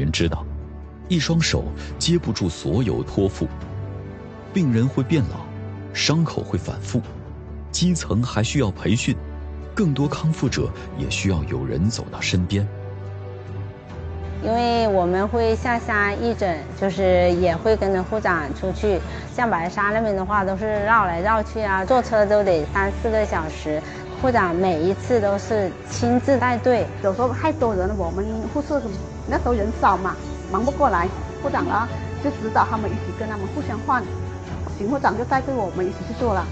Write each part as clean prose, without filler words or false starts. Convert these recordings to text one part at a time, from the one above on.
人知道，一双手接不住所有托付，病人会变老，伤口会反复，基层还需要培训，更多康复者也需要有人走到身边。 因为我们会下乡义诊，就是也会跟着护长出去，像白沙那边的话都是绕来绕去啊，坐车都得3-4个小时。护长每一次都是亲自带队， 有时候太多人了，我们护士那时候人少嘛，忙不过来，护长啊就指导他们一起跟他们互相换，邢护长就带队我们一起去做了。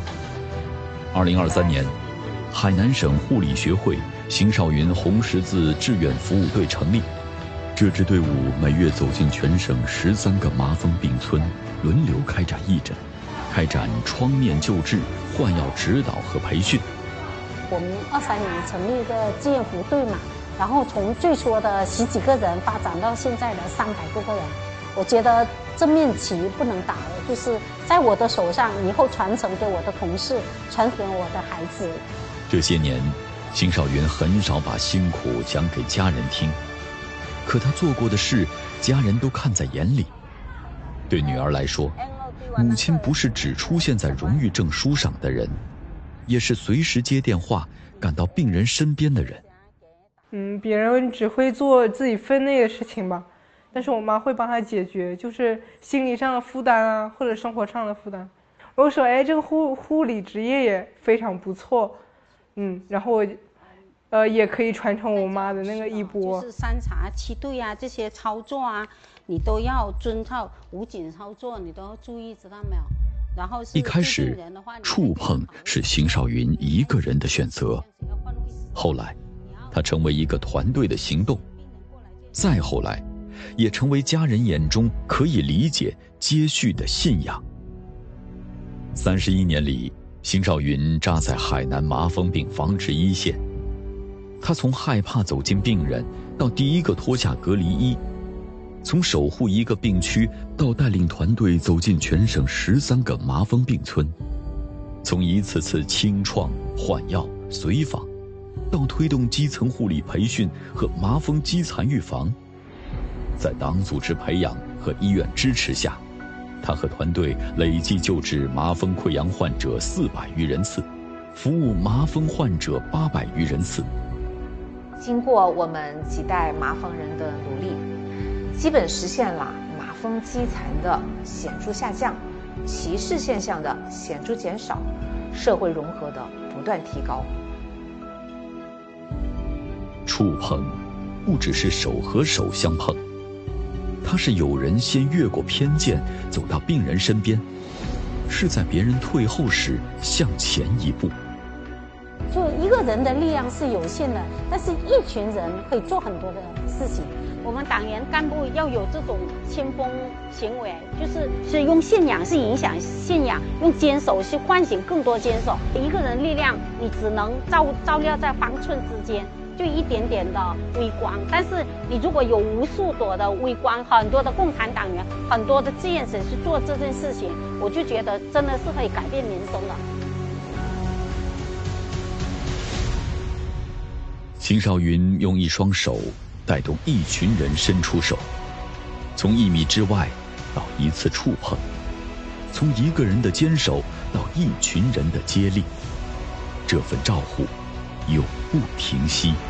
2023年，海南省护理学会邢少云红十字志愿服务队成立。这支队伍每月走进全省13个麻风病村，轮流开展义诊，开展创面救治、换药指导和培训。 我们23年成立一个志愿服务队嘛，然后从最初的10几个人发展到现在的300多个人。我觉得这面棋不能打了，就是在我的手上，以后传承给我的同事，传承给我的孩子。 这些年，邢少云很少把辛苦讲给家人听。可他做过的事，家人都看在眼里。对女儿来说，母亲不是只出现在荣誉证书上的人，也是随时接电话、赶到病人身边的人。 别人只会做自己分内的事情吧，但是我妈会帮他解决，就是心理上的负担啊，或者生活上的负担。我说，这个护理职业也非常不错，然后我也可以传承我妈的那个衣钵， 就是3查7对啊，这些操作啊，你都要遵照武警操作，你都要注意，知道没有？然后一开始，触碰是邢少云一个人的选择，后来，他成为一个团队的行动，再后来，也成为家人眼中可以理解、接续的信仰。31年里，邢少云扎在海南麻风病防治一线。他从害怕走进病人，到第一个脱下隔离衣；从守护一个病区，到带领团队走进全省13个麻风病村；从一次次清创、换药、随访，到推动基层护理培训和麻风基残预防。在党组织培养和医院支持下，他和团队累计救治麻风溃疡患者400余人次，服务麻风患者800余人次。 经过我们几代麻风人的努力，基本实现了麻风基残的显著下降，歧视现象的显著减少，社会融合的不断提高。 触碰不只是手和手相碰，它是有人先越过偏见走到病人身边，是在别人退后时向前一步。 就一个人的力量是有限的，但是一群人可以做很多的事情。我们党员干部要有这种先锋行为，是用信仰是影响信仰，用坚守是唤醒更多坚守。一个人力量你只能照料在方寸之间，就一点点的微光，但是你如果有无数朵的微光，很多的共产党员，很多的志愿者去做这件事情，我就觉得真的是可以改变民生的。 邢少云用一双手带动一群人伸出手，从1米之外到一次触碰，从一个人的坚守到一群人的接力，这份照护永不停息。